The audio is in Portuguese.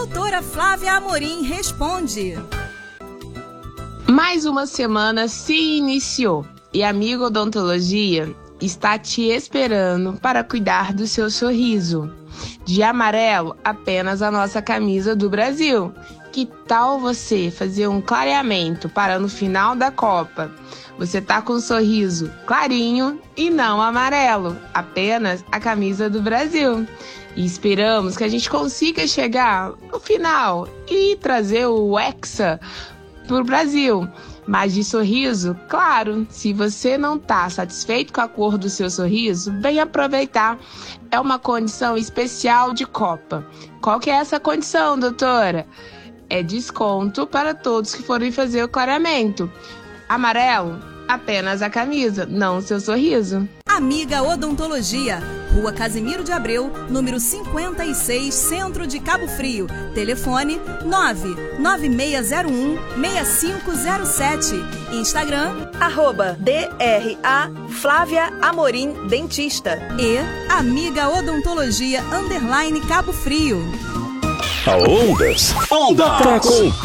Doutora Flávia Amorim responde. Mais uma semana se iniciou e a Amiga Odontologia está te esperando para cuidar do seu sorriso. De amarelo, apenas a nossa camisa do Brasil. Que tal você fazer um clareamento para no final da Copa você tá com um sorriso clarinho e não amarelo, apenas a camisa do Brasil. E esperamos que a gente consiga chegar no final e trazer o Hexa pro Brasil. Mas de sorriso, claro, se você não tá satisfeito com a cor do seu sorriso, vem aproveitar. É uma condição especial de Copa. Qual que é essa condição, doutora? É desconto para todos que forem fazer o clareamento. Amarelo, apenas a camisa, não o seu sorriso. Amiga Odontologia, Rua Casimiro de Abreu, número 56, Centro de Cabo Frio. Telefone 99601-6507. Instagram, @DRA Flávia Amorim Dentista. E Amiga Odontologia _ Cabo Frio. Ondas. Onda.